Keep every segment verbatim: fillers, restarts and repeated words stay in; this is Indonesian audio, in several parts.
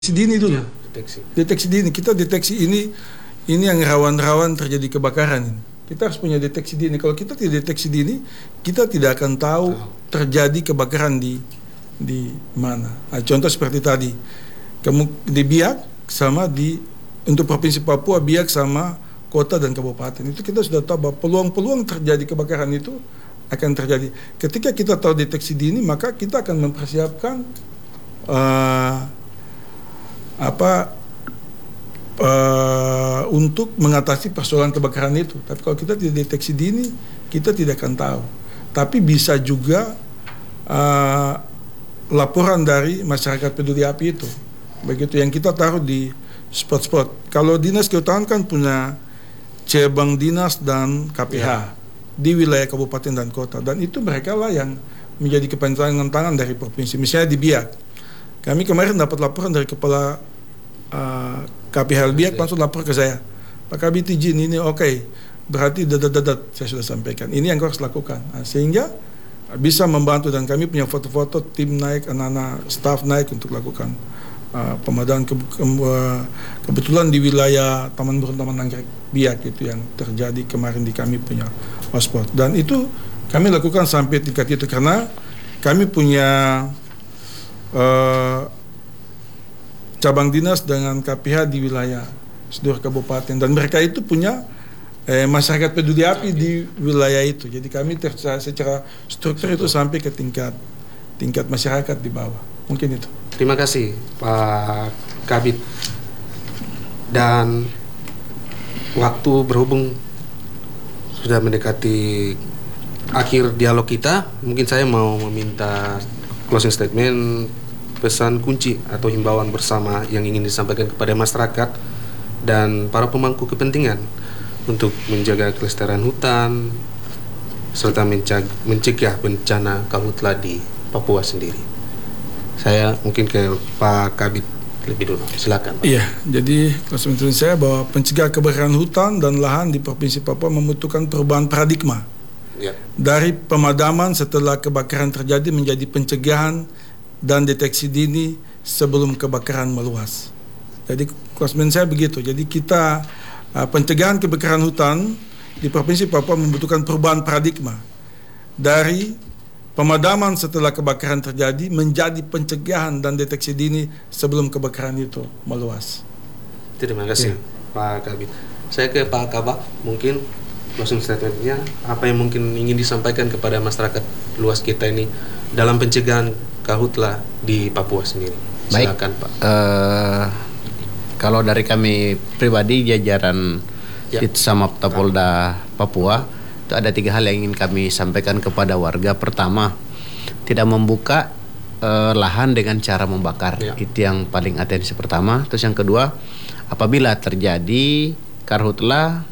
dini dulu. Ya, deteksi. Deteksi dini. Kita deteksi ini ini yang rawan-rawan terjadi kebakaran. Kita harus punya deteksi dini. Kalau kita tidak deteksi dini, kita tidak akan tahu terjadi kebakaran di di mana. Nah, contoh seperti tadi, kamu di Biak sama di untuk provinsi Papua, Biak sama kota dan kabupaten, itu kita sudah tahu bahwa peluang-peluang terjadi kebakaran itu akan terjadi. Ketika kita tahu deteksi dini, maka kita akan mempersiapkan uh, apa uh, untuk mengatasi persoalan kebakaran itu. Tapi kalau kita tidak deteksi dini, kita tidak akan tahu. Tapi bisa juga uh, laporan dari masyarakat peduli api itu, begitu yang kita taruh di spot-spot. Kalau dinas kehutanan kan punya cabang dinas dan K P H ya. Di wilayah kabupaten dan kota, dan itu mereka lah yang menjadi kepanjangan tangan dari provinsi. Misalnya di Biak, kami kemarin dapat laporan dari kepala uh, K P H Biak, langsung lapor ke saya, Pak Kabit izin ini oke, okay. Berarti dadat-dadat saya sudah sampaikan, ini yang harus lakukan. Nah, sehingga bisa membantu, dan kami punya foto-foto tim naik, anak-anak staff naik untuk lakukan uh, pemadaman. Ke, ke, uh, kebetulan di wilayah Taman Burung Taman Anggrek Biak itu yang terjadi kemarin di kami punya hotspot, dan itu kami lakukan sampai tingkat itu karena kami punya uh, cabang dinas dengan K P H di wilayah seluruh kabupaten, dan mereka itu punya Eh, masyarakat peduli api di wilayah itu. Jadi kami ter- secara struktur itu sampai ke tingkat tingkat masyarakat di bawah. Mungkin itu. Terima kasih Pak Kabit. Dan waktu berhubung sudah mendekati akhir dialog kita, mungkin saya mau meminta closing statement, pesan kunci atau himbauan bersama yang ingin disampaikan kepada masyarakat dan para pemangku kepentingan untuk menjaga kelestarian hutan serta mencegah bencana karhutla di Papua sendiri. Saya mungkin ke Pak Kabit lebih dulu. Silakan Pak. Iya, jadi konsumen saya bahwa pencegah kebakaran hutan dan lahan di Provinsi Papua membutuhkan perubahan paradigma. Ya. Dari pemadaman setelah kebakaran terjadi menjadi pencegahan dan deteksi dini sebelum kebakaran meluas. Jadi konsumen saya begitu. Jadi kita Uh, pencegahan kebakaran hutan di Provinsi Papua membutuhkan perubahan paradigma dari pemadaman setelah kebakaran terjadi menjadi pencegahan dan deteksi dini sebelum kebakaran itu meluas. Terima kasih ya. Pak Kabit. Saya ke Pak Kabak, mungkin closing statementnya apa yang mungkin ingin disampaikan kepada masyarakat luas kita ini dalam pencegahan karhutla di Papua sendiri. Silakan Pak. Uh... Kalau dari kami pribadi jajaran ya. Ditsamapta Polda Papua, itu ada tiga hal yang ingin kami sampaikan kepada warga. Pertama, tidak membuka eh, lahan dengan cara membakar. Ya. Itu yang paling atensi pertama. Terus yang kedua, apabila terjadi karhutla,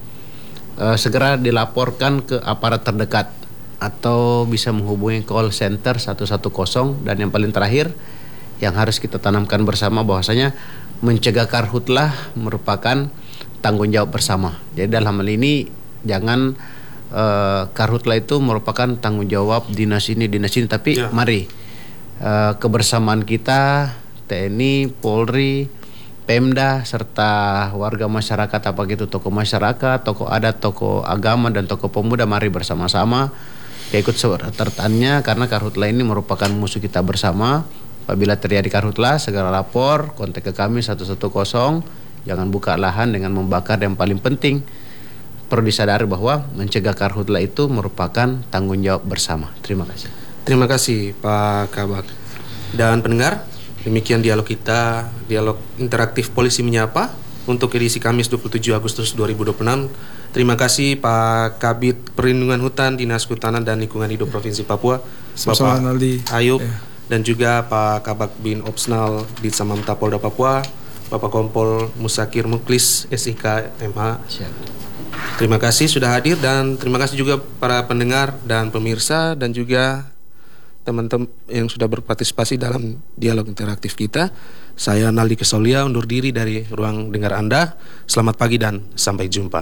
eh, segera dilaporkan ke aparat terdekat atau bisa menghubungi call center satu satu nol. Dan yang paling terakhir, yang harus kita tanamkan bersama bahwasanya mencegah karhutla merupakan tanggung jawab bersama. Jadi dalam hal ini jangan uh, karhutla itu merupakan tanggung jawab dinas ini, dinas ini, tapi ya. Mari uh, kebersamaan kita T N I, Polri, Pemda serta warga masyarakat, apa gitu, tokoh masyarakat, tokoh adat, tokoh agama dan tokoh pemuda, mari bersama-sama ikut sertaannya karena karhutla ini merupakan musuh kita bersama. Apabila terjadi karhutla, segera lapor, kontak ke kami satu satu nol. Jangan buka lahan dengan membakar. Yang paling penting, perlu disadari bahwa mencegah karhutla itu merupakan tanggung jawab bersama. Terima kasih. Terima kasih Pak Kabak. Dan pendengar, demikian dialog kita, dialog interaktif Polisi Menyapa untuk edisi Kamis dua puluh tujuh Agustus dua ribu dua puluh enam. Terima kasih Pak Kabit Perlindungan Hutan Dinas Kehutanan dan Lingkungan Hidup Provinsi Papua, Bapak Ayub. Ya. Dan juga Pak Kabak Bin Opsnal Ditsamapta Polda Papua, Bapak Kompol Musakir Muklis S I K M H. Terima kasih sudah hadir, dan terima kasih juga para pendengar dan pemirsa dan juga teman-teman yang sudah berpartisipasi dalam dialog interaktif kita. Saya Naldi Kesolia undur diri dari ruang dengar Anda. Selamat pagi dan sampai jumpa.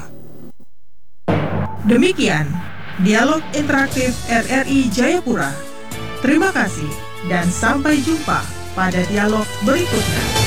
Demikian dialog interaktif R R I Jayapura. Terima kasih dan sampai jumpa pada dialog berikutnya.